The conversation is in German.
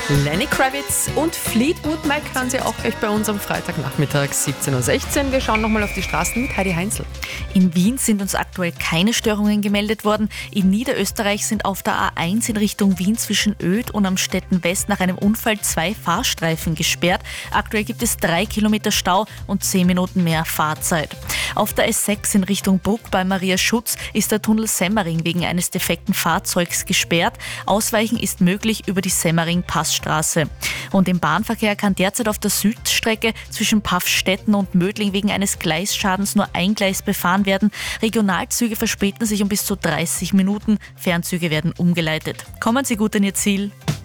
Lenny Kravitz und Fleetwood Mac hören Sie auch gleich bei uns am Freitagnachmittag 17.16 Uhr. Wir schauen nochmal auf die Straßen mit Heidi Heinzl. In Wien sind uns aktuell keine Störungen gemeldet worden. In Niederösterreich sind auf der A1 in Richtung Wien zwischen Oedt und Amstetten West nach einem Unfall 2 Fahrstreifen gesperrt. Aktuell gibt es 3 Kilometer Stau und 10 Minuten mehr Fahrzeit. Auf der S6 in Richtung Bruck bei Maria Schutz ist der Tunnel Semmering wegen eines defekten Fahrzeugs gesperrt. Ausweichen ist möglich über die Semmering-Passstraße. Und im Bahnverkehr kann derzeit auf der Südstrecke zwischen Paffstetten und Mödling wegen eines Gleisschadens nur ein Gleis befahren werden. Regionalzüge verspäten sich um bis zu 30 Minuten. Fernzüge werden umgeleitet. Kommen Sie gut an Ihr Ziel.